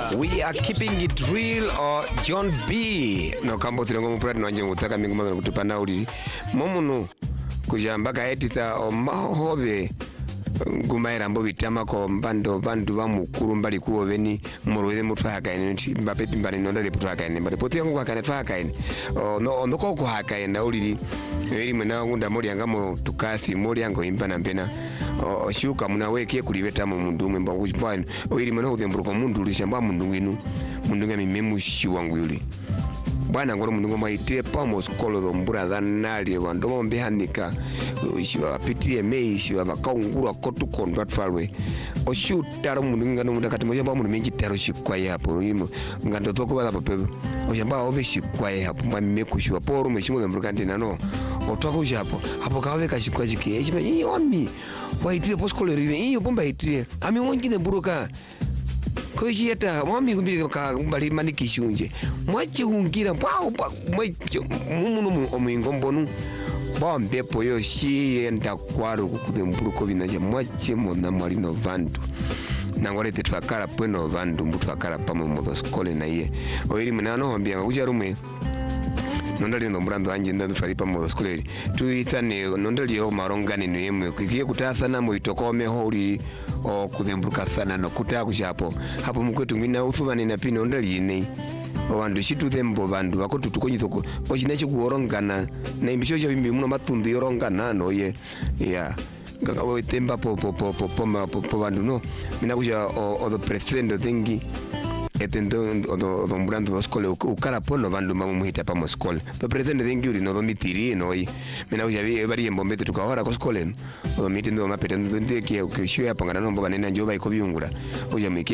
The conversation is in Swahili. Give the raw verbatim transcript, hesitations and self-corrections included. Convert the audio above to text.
We are keeping it real or John B. No kambo tirango mupurati nwanje ngutaka mingu mazana kutupana uli. Momuno kujambaka etita o mahove gumaira mbo bitama ko mbando bandu bamukuru mbali kuwo beni muruwe mutu hakaine nti mbapeti mbali nonda le putu hakaine mbali potu yangu hakane fa hakaine no ndoko ko hakaine uli eri mwana ngunda moli angamo tukasi moli yango impana mpena oshuka munaweke kulibeta mu mundu umwe mbangu chipani eri mwana udhemburuko mundu ulishamba mundu nginu mundu ngami memushi wangu yuli bwana ngoro mundu ngoma ite pamo skolo do mbura nali wando mbehanika shiba pitie mei shiba bakaungura kotu kondwa tfarwe oshutaro mundu ngano mundu kati moja ba mundu menji taro shikwaye hapo yimo ngando toko bala papedo oshamba obe shikwaye hapo mame kushwa poro meshimo mbruka ndina no otoko japo hapo kawe kashikwa jike shiba yi omi waitire poskolo rive yi bomba itire ami wongine buruka koji yata mwami kumbiri ka mbali manikishunje mwachi hungira pao mwacho mumuno omwingo mbonu bombe poyo shi enda kwaro kukudemburuko binaje mwache mona marino vandu nangore tetwakala pweno vandu mutwakala pamo modo skole na iye oiri munano hombia kuja rumwe nondali ndo murando anje ndando twalipa modo skole tuitane nondali yo marongani nwemwe kikiye kutasana mu itokome holi o kudemburuka sana no kutaya kushapo hapo mukwetu ngina ufubane na pino ndali ine wandu shitu thembo bandu bakotu tukonyithoko ochinachi kuorongana na imbisho cha bimbi muno matundi yorongana no ye ya ngaka we temba po po po po po po bandu no mina kuja o the president thingi etendo o do mbrando do skole ukara pono bandu mamu muhita pa mo skole the president thingi uri no do mitiri no yi mina kuja bi bari embombe tukahora ko skole o mitindo mapetendo ndike ke shio yapangana no mbona nena njoba iko biungura uja